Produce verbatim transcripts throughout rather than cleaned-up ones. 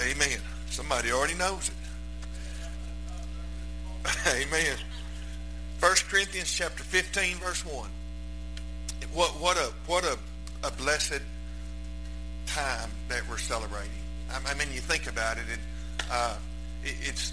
Amen. Somebody already knows it. Amen. First Corinthians chapter fifteen, verse one. What what a what a, a blessed time that we're celebrating. I mean, you think about it, and uh, it, it's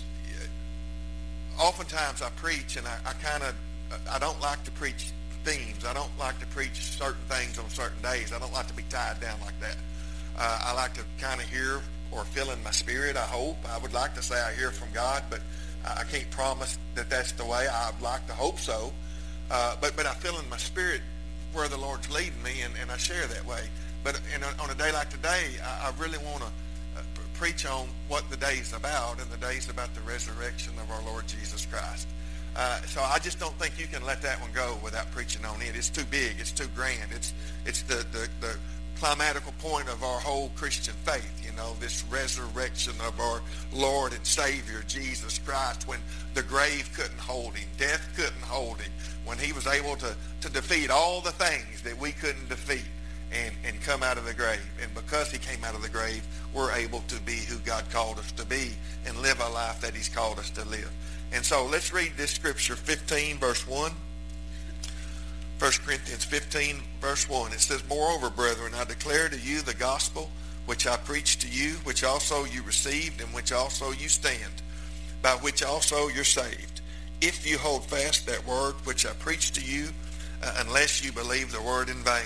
oftentimes I preach, and I, I kind of I don't like to preach themes. I don't like to preach certain things on certain days. I don't like to be tied down like that. Uh, I like to kind of hear or feel in my spirit. I hope I would like to say I hear from God, but I can't promise that that's the way. I'd like to hope so, uh, but but I feel in my spirit where the Lord's leading me, and, and I share that way. But in a, on a day like today, I, I really want to uh, preach on what the day is about, and the day is about the resurrection of our Lord Jesus Christ. Uh, so I just don't think you can let that one go without preaching on it. It's too big. It's too grand. It's it's the, the, the climatical point of our whole Christian faith, you know, this resurrection of our Lord and Savior, Jesus Christ, when the grave couldn't hold him, death couldn't hold him, when he was able to, to defeat all the things that we couldn't defeat and, and come out of the grave. And because he came out of the grave, we're able to be who God called us to be and live a life that he's called us to live. And so let's read this scripture, fifteen, verse one. First Corinthians fifteen, verse one. It says, "Moreover, brethren, I declare to you the gospel which I preached to you, which also you received, and which also you stand, by which also you're saved, if you hold fast that word which I preached to you, uh, unless you believe the word in vain."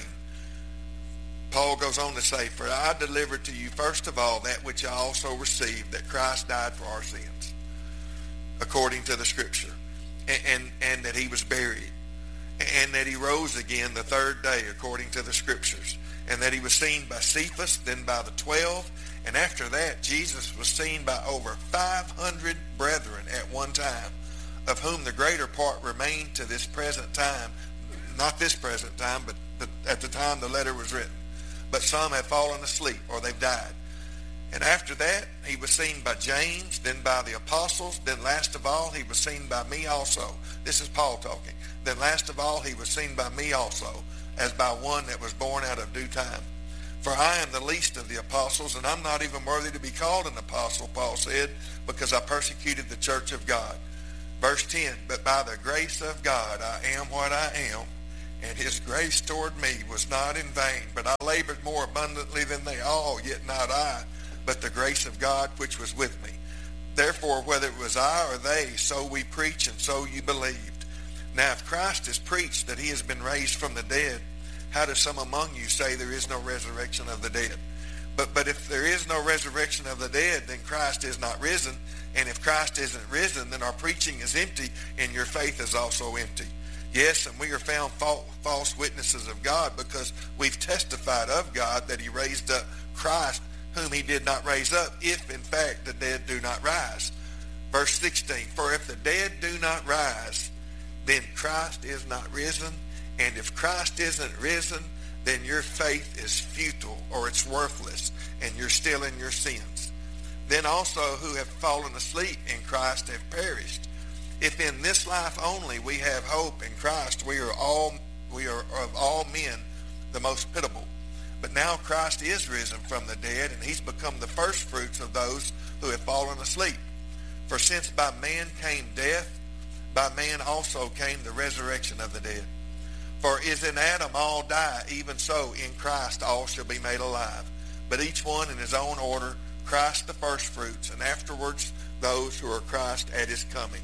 Paul goes on to say, "For I delivered to you first of all that which I also received, that Christ died for our sins, according to the Scripture, and, and, and that he was buried, and that he rose again the third day according to the Scriptures, and that he was seen by Cephas, then by the twelve, and after that Jesus was seen by over five hundred brethren at one time, of whom the greater part remain to this present time," not this present time, but the, at the time the letter was written, "but some have fallen asleep," or they've died. "And after that he was seen by James, then by the apostles, then last of all he was seen by me also." This is Paul talking. "Then last of all he was seen by me also, as by one that was born out of due time. For I am the least of the apostles, and I'm not even worthy to be called an apostle," Paul said, "because I persecuted the church of God." Verse ten, "But by the grace of God I am what I am, and his grace toward me was not in vain. But I labored more abundantly than they all, yet not I, but the grace of God which was with me. Therefore, whether it was I or they, so we preach, and so you believed. Now if Christ is preached that he has been raised from the dead, how do some among you say there is no resurrection of the dead? But but if there is no resurrection of the dead, then Christ is not risen. And if Christ isn't risen, then our preaching is empty, and your faith is also empty. Yes, and we are found false witnesses of God, because we've testified of God that he raised up Christ, whom he did not raise up, if in fact the dead do not rise." Verse sixteen, "For if the dead do not rise, then Christ is not risen. And if Christ isn't risen, then your faith is futile," or it's worthless, "and you're still in your sins. Then also who have fallen asleep in Christ have perished. If in this life only we have hope in Christ, we are all we are of all men the most pitiable. But now Christ is risen from the dead, and he's become the first fruits of those who have fallen asleep. For since by man came death, by man also came the resurrection of the dead. For as in Adam all die, even so in Christ all shall be made alive. But each one in his own order, Christ the first fruits, and afterwards those who are Christ at his coming."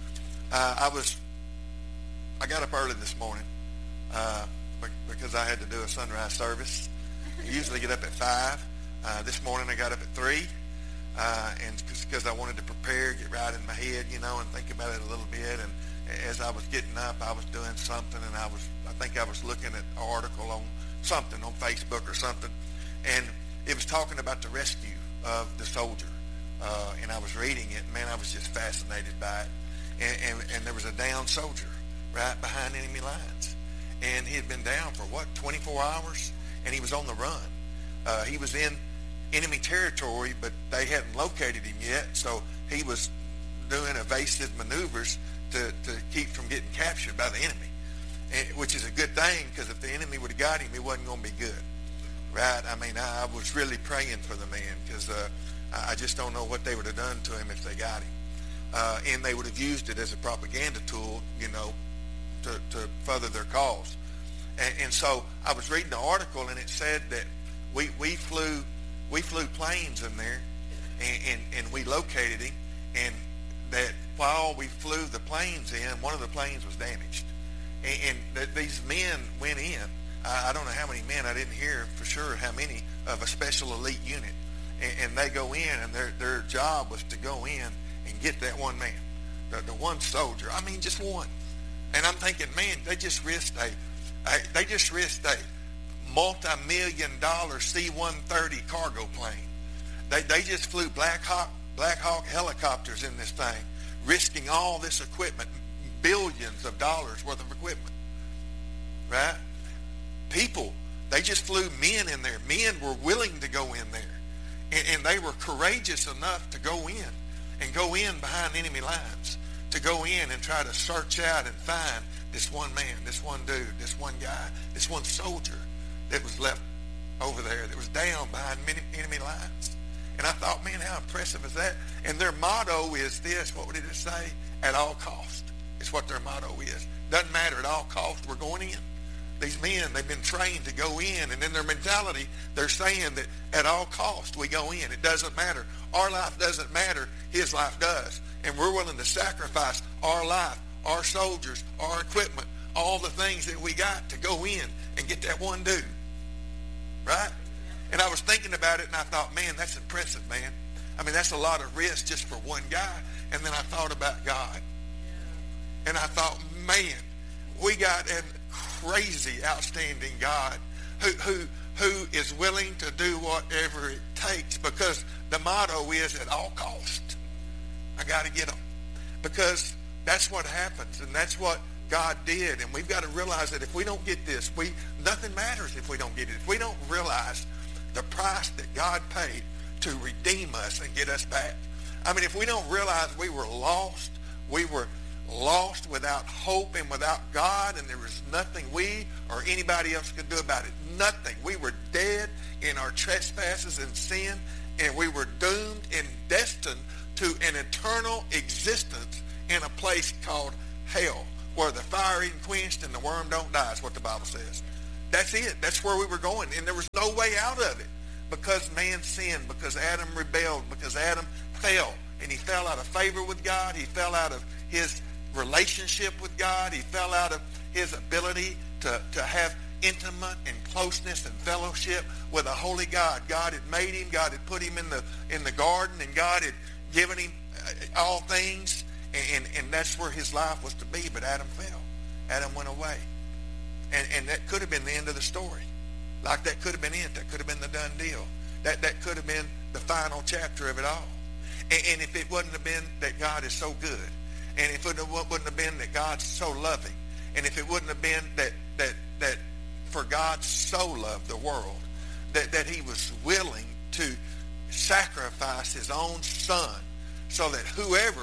Uh, I was, I got up early this morning uh, because I had to do a sunrise service. I usually get up at five. Uh, this morning I got up at three, uh, and because I wanted to prepare, get right in my head, you know, and think about it a little bit. And as I was getting up, I was doing something, and I was, I think I was looking at an article on something on Facebook or something, and it was talking about the rescue of the soldier. Uh, and I was reading it, and man, I was just fascinated by it. And, and, and there was a downed soldier right behind enemy lines. And he had been down for, what, twenty-four hours? And he was on the run. Uh, he was in enemy territory, but they hadn't located him yet, so he was doing evasive maneuvers to, to keep from getting captured by the enemy, and, which is a good thing, because if the enemy would have got him, it wasn't going to be good. right? I mean, I, I was really praying for the man because uh, I I just don't know what they would have done to him if they got him. Uh, and they would have used it as a propaganda tool, you know, to, to further their cause. And, and so I was reading the article, and it said that we, we flew we flew planes in there, and, and, and we located him, and that while we flew the planes in, one of the planes was damaged. And, and that these men went in. I, I don't know how many men, I didn't hear for sure how many, of a special elite unit. And, and they go in, and their, their job was to go in and get that one man, the, the one soldier. I mean, just one. And I'm thinking, man, they just risked a, a they just risked a multi-million dollar C one thirty cargo plane. They they just flew Black Hawk Black Hawk helicopters in this thing, risking all this equipment, billions of dollars worth of equipment. Right? People, they just flew men in there. Men were willing to go in there, and, and they were courageous enough to go in and go in behind enemy lines, to go in and try to search out and find this one man, this one dude, this one guy, this one soldier that was left over there, that was down behind many enemy lines. And I thought, man, how impressive is that? And their motto is this, what did it say? At all cost. It's what their motto is. Doesn't matter, at all cost, we're going in. These men, they've been trained to go in, and in their mentality, they're saying that at all cost we go in. It doesn't matter. Our life doesn't matter. His life does. And we're willing to sacrifice our life, our soldiers, our equipment, all the things that we got to go in and get that one dude. Right? And I was thinking about it, and I thought, man, that's impressive, man. I mean, that's a lot of risk just for one guy. And then I thought about God. And I thought, man, we got an crazy, outstanding God who who who is willing to do whatever it takes, because the motto is at all cost. I got to get them, because that's what happens, and that's what God did. And we've got to realize that if we don't get this, we nothing matters if we don't get it. If we don't realize the price that God paid to redeem us and get us back. I mean, if we don't realize we were lost, we were lost without hope and without God, and there was nothing we or anybody else could do about it. Nothing. We were dead in our trespasses and sin, and we were doomed and destined to an eternal existence in a place called hell, where the fire ain't quenched and the worm don't die, is what the Bible says. That's it. That's where we were going, and there was no way out of it, because man sinned, because Adam rebelled, because Adam fell, and he fell out of favor with God. He fell out of his relationship with God. He fell out of his ability to, to have intimate and closeness and fellowship with a holy God. God had made him. God had put him in the in the garden, and God had given him all things, and, and, and that's where his life was to be. But Adam fell. Adam went away. And, and that could have been the end of the story. Like that could have been it. That could have been the done deal. That, that could have been the final chapter of it all. And, and if it wouldn't have been that God is so good, and if it wouldn't have been that God's so loving, and if it wouldn't have been that that that for God so loved the world, that, that he was willing to sacrifice his own son, so that whoever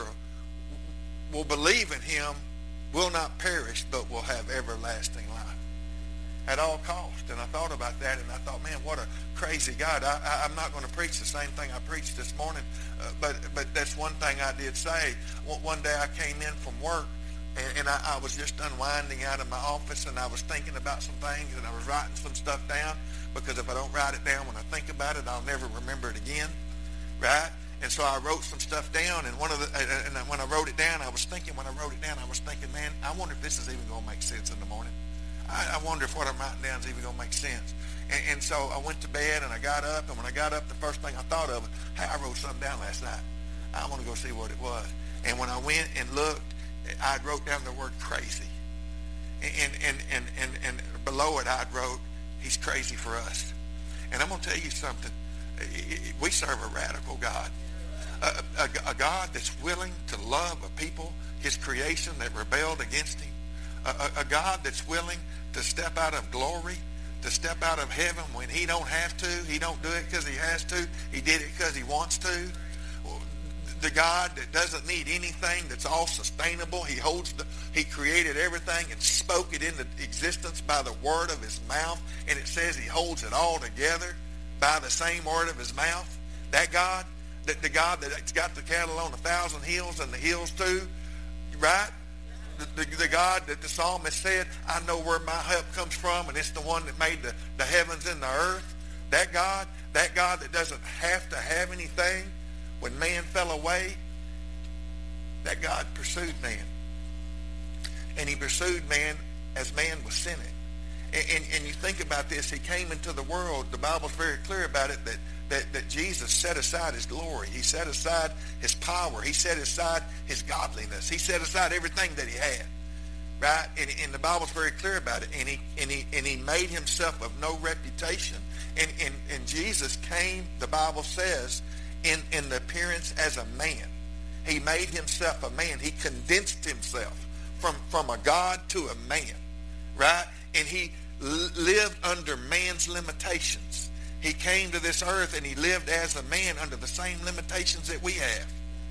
will believe in him will not perish, but will have everlasting life. At all cost. And I thought about that, and I thought, man, what a crazy God. I, I, I'm not going to preach the same thing I preached this morning, uh, but but that's one thing I did say. One, one day I came in from work, and, and I, I was just unwinding out of my office, and I was thinking about some things, and I was writing some stuff down, because if I don't write it down when I think about it, I'll never remember it again, right? And so I wrote some stuff down, and one of the and when I wrote it down, I was thinking, when I wrote it down, I was thinking, man, I wonder if this is even going to make sense in the morning. I, I wonder if what I'm writing down is even going to make sense. And, and so I went to bed, and I got up, and when I got up, the first thing I thought of was, hey, I wrote something down last night. I want to go see what it was. And when I went and looked, I wrote down the word crazy. And, and, and, and, and below it, I wrote, he's crazy for us. And I'm going to tell you something. We serve a radical God. A, a, a God that's willing to love a people, his creation that rebelled against him. A, a, a God that's willing to step out of glory, to step out of heaven when he don't have to. He don't do it because he has to. He did it because he wants to. the God that doesn't need anything, that's all sustainable. He holds the, he created everything and spoke it into existence by the word of his mouth. And it says he holds it all together by the same word of his mouth. That God, that the God that's got the cattle on a thousand hills and the hills too, right? The, the, the God that the psalmist said, I know where my help comes from, and it's the one that made the, the heavens and the earth. That God, that God that doesn't have to have anything. When man fell away, that God pursued man. And he pursued man as man was sinning. And, and, and you think about this, he came into the world. The Bible's very clear about it, that, that, that Jesus set aside his glory. He set aside his power. He set aside his godliness. He set aside everything that he had. Right? And, and the Bible's very clear about it. And he, and he, and he made himself of no reputation. And, and, and Jesus came, the Bible says, in, in the appearance as a man. He made himself a man. He condensed himself from, from a God to a man. Right? And he l- lived under man's limitations. He came to this earth and he lived as a man under the same limitations that we have.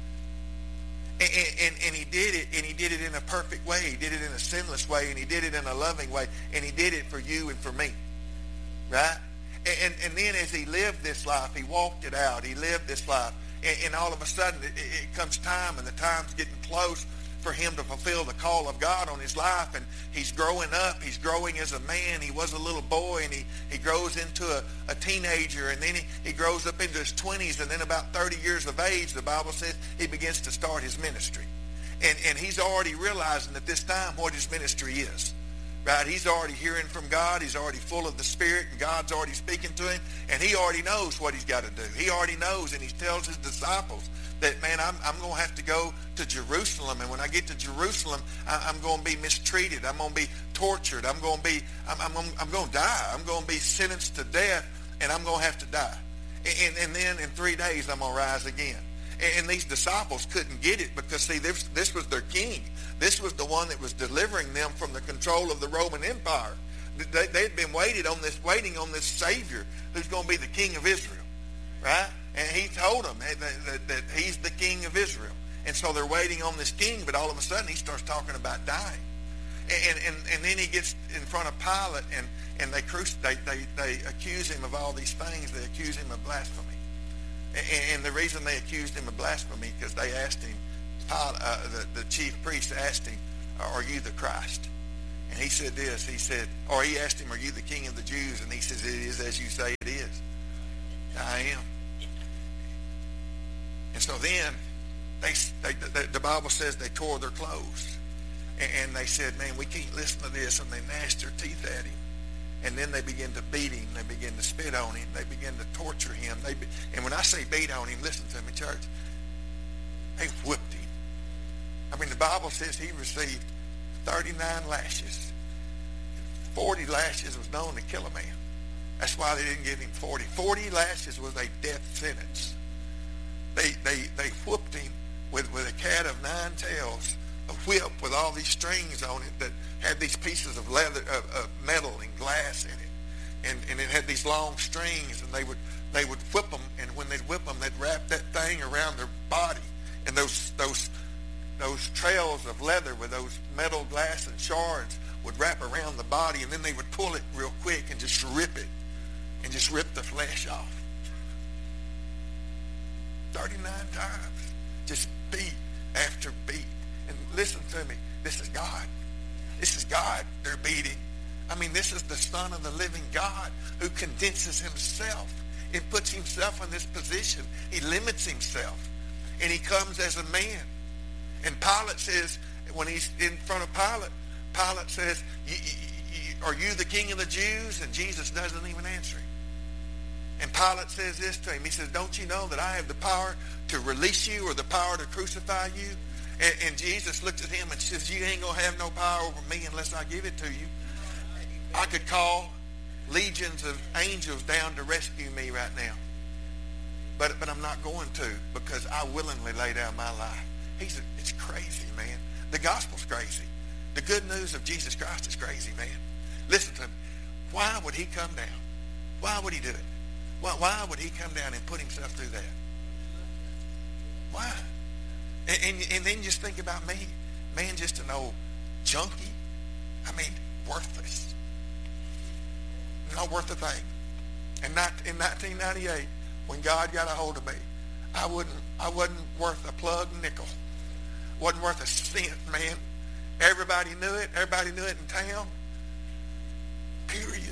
And, and, and he did it, and he did it in a perfect way. He did it in a sinless way, and he did it in a loving way, and he did it for you and for me. Right? And, and then as he lived this life, he walked it out. He lived this life. And, and all of a sudden, it, it comes time, and the time's getting close for him to fulfill the call of God on his life. And he's growing up. He's growing as a man. He was a little boy, and he, he grows into a, a teenager. And then he, he grows up into his twenties. And then about thirty years of age, the Bible says, he begins to start his ministry. And, and he's already realizing at this time what his ministry is. Right? He's already hearing from God. He's already full of the Spirit, and God's already speaking to him, and he already knows what he's got to do. He already knows, and he tells his disciples that, man, I'm, I'm going to have to go to Jerusalem, and when I get to Jerusalem, I, I'm going to be mistreated. I'm going to be tortured. I'm going to be, I'm, I'm, I'm going to die. I'm going to be sentenced to death, and I'm going to have to die. And, and then in three days, I'm going to rise again. And, and these disciples couldn't get it because, see, this, this was their king. This was the one that was delivering them from the control of the Roman Empire. They, they'd been waiting on this, waiting on this Savior who's going to be the King of Israel, right? And he told them that, that, that he's the King of Israel. And so they're waiting on this king, but all of a sudden he starts talking about dying. And, and, and then he gets in front of Pilate, and, and they, cruci- they, they, they accuse him of all these things. They accuse him of blasphemy. And, and the reason they accused him of blasphemy, because they asked him, Pilate, uh, the, the chief priest asked him, are you the Christ? And he said this, he said, or he asked him, are you the King of the Jews? And he says, it is as you say it is. I am. And so then, they, they, the, the Bible says they tore their clothes. And, and they said, man, we can't listen to this. And they gnashed their teeth at him. And then they began to beat him. They began to spit on him. They began to torture him. They be, and when I say beat on him, listen to me, church, they whipped him. I mean, the Bible says he received thirty-nine lashes. forty lashes was known to kill a man. That's why they didn't give him forty. forty lashes was a death sentence. They they they whooped him with, with a cat of nine tails, a whip with all these strings on it that had these pieces of leather, of, of metal and glass in it, and and it had these long strings, and they would they would whip them, and when they'd whip them, they'd wrap that thing around their body, and those those those trails of leather with those metal glass and shards would wrap around the body, and then they would pull it real quick and just rip it, and just rip the flesh off. thirty-nine times, just beat after beat. And listen to me, this is God. This is God they're beating. I mean, this is the Son of the living God who condenses himself and puts himself in this position. He limits himself, and he comes as a man. And Pilate says, when he's in front of Pilate, Pilate says, y- y- y- are you the King of the Jews? And Jesus doesn't even answer him. And Pilate says this to him. He says, don't you know that I have the power to release you or the power to crucify you? And, and Jesus looks at him and says, you ain't going to have no power over me unless I give it to you. I could call legions of angels down to rescue me right now. But, but I'm not going to, because I willingly lay down my life. He's a, it's crazy, man. The gospel's crazy. The good news of Jesus Christ is crazy, man. Listen to me. Why would he come down? Why would he do it? Why, why would he come down and put himself through that? Why? And, and, and then just think about me. Man, just an old junkie. I mean, worthless. Not worth a thing. And not, in nineteen ninety-eight, when God got a hold of me, I wouldn't, I wasn't worth a plug nickel. Wasn't worth a cent, man. Everybody knew it. Everybody knew it in town. Period.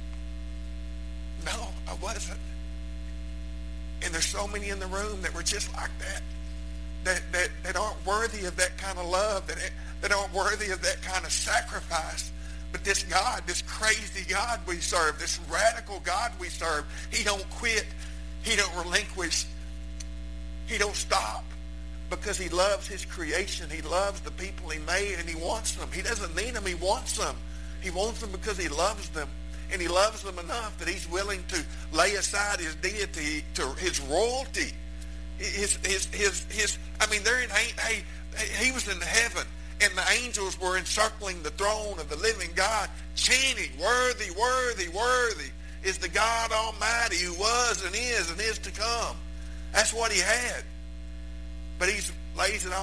No, I wasn't. And there's so many in the room that were just like that. That, that, that aren't worthy of that kind of love, that, that aren't worthy of that kind of sacrifice. But this God, this crazy God we serve, this radical God we serve, he don't quit. He don't relinquish. He don't stop because he loves his creation. He loves the people he made, and he wants them. He doesn't need them. He wants them. He wants them because he loves them. And he loves them enough that he's willing to lay aside his deity, to his royalty. His, his, his, his, I mean, they're in, hey, he was in heaven, and the angels were encircling the throne of the living God, chanting, worthy, worthy, worthy is the God Almighty who was and is and is to come. That's what he had. But he lays it all